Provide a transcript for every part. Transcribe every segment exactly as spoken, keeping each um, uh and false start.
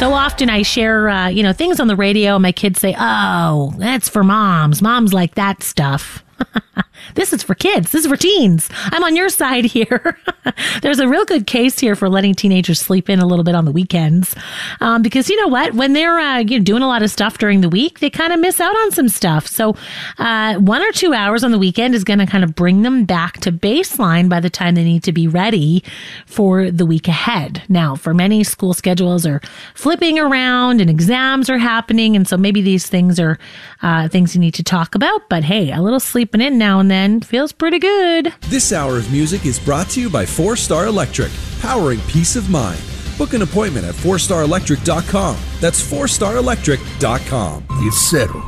So often I share, uh, you know, things on the radio. My kids say, oh, that's for moms. Moms like that stuff. This is for kids. This is for teens. I'm on your side here. There's a real good case here for letting teenagers sleep in a little bit on the weekends. Um, because you know what? When they're uh, you know, doing a lot of stuff during the week, they kind of miss out on some stuff. So uh, one or two hours on the weekend is going to kind of bring them back to baseline by the time they need to be ready for the week ahead. Now, for many, school schedules are flipping around and exams are happening. And so maybe these things are uh, things you need to talk about. But hey, a little sleeping in now and then feels pretty good. This hour of music is brought to you by Four Star Electric, powering peace of mind. Book an appointment at four star electric dot com. That's four star electric dot com. It's settled.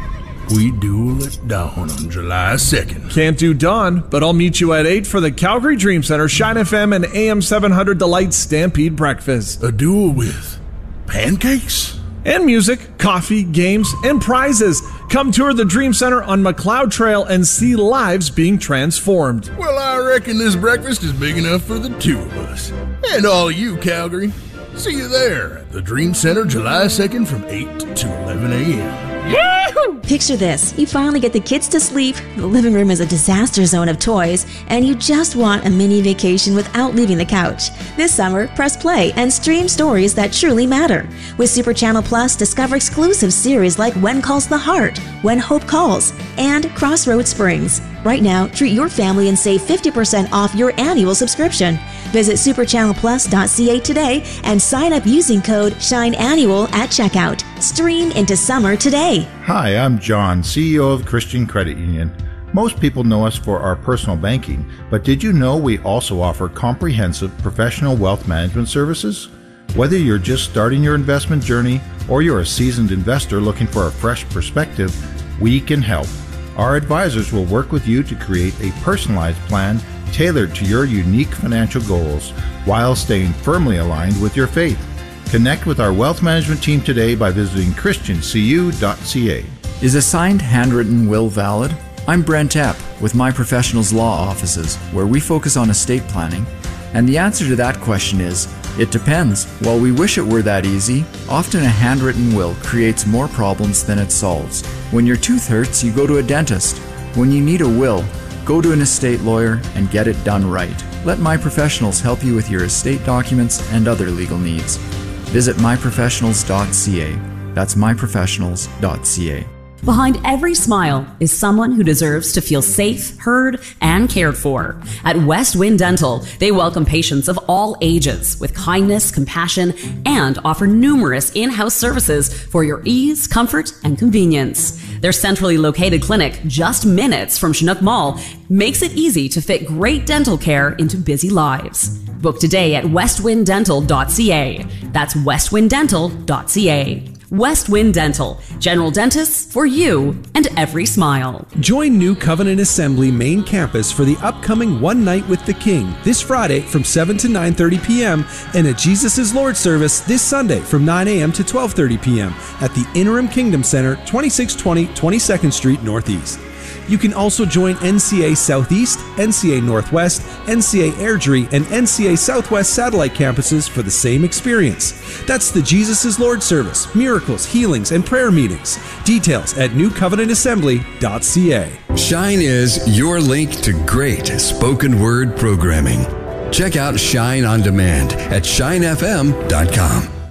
We duel at dawn on July second. Can't do dawn, but I'll meet you at eight for the Calgary Dream Center, Shine F M, and A M seven hundred Delight Stampede Breakfast. A duel with pancakes? And music, coffee, games, and prizes. Come tour the Dream Center on McLeod Trail and see lives being transformed. Well, I reckon this breakfast is big enough for the two of us. And all you, Calgary. See you there at the Dream Center July second from eight to eleven a.m. Yahoo! Picture this. You finally get the kids to sleep, the living room is a disaster zone of toys, and you just want a mini vacation without leaving the couch. This summer, press play and stream stories that truly matter. With Super Channel Plus, discover exclusive series like When Calls the Heart, When Hope Calls, and Crossroads Springs. Right now, treat your family and save fifty percent off your annual subscription. Visit super channel plus dot c a today and sign up using code SHINEANNUAL at checkout. Stream into summer today. Hi, I'm John, C E O of Christian Credit Union. Most people know us for our personal banking, but did you know we also offer comprehensive professional wealth management services? Whether you're just starting your investment journey or you're a seasoned investor looking for a fresh perspective, we can help. Our advisors will work with you to create a personalized plan tailored to your unique financial goals while staying firmly aligned with your faith. Connect with our wealth management team today by visiting christian c u dot c a. Is a signed handwritten will valid? I'm Brent Epp with My Professionals Law Offices, where we focus on estate planning. And the answer to that question is, it depends. While we wish it were that easy, often a handwritten will creates more problems than it solves. When your tooth hurts, you go to a dentist. When you need a will, go to an estate lawyer and get it done right. Let My Professionals help you with your estate documents and other legal needs. Visit my professionals dot c a. That's my professionals dot c a. Behind every smile is someone who deserves to feel safe, heard, and cared for. At West Wind Dental, they welcome patients of all ages with kindness, compassion, and offer numerous in-house services for your ease, comfort, and convenience. Their centrally located clinic, just minutes from Chinook Mall, makes it easy to fit great dental care into busy lives. Book today at west wind dental dot c a. That's west wind dental dot c a. West Wind Dental, general dentists for you and every smile. Join New Covenant Assembly main campus for the upcoming One Night with the King this Friday from seven to nine thirty p.m. and a Jesus is Lord service this Sunday from nine a.m. to twelve thirty p.m. at the Interim Kingdom Center, twenty-six twenty twenty-second Street Northeast. You can also join N C A Southeast, N C A Northwest, N C A Airdrie, and N C A Southwest satellite campuses for the same experience. That's the Jesus is Lord service, miracles, healings, and prayer meetings. Details at new covenant assembly dot c a. Shine is your link to great spoken word programming. Check out Shine on Demand at shine f m dot com.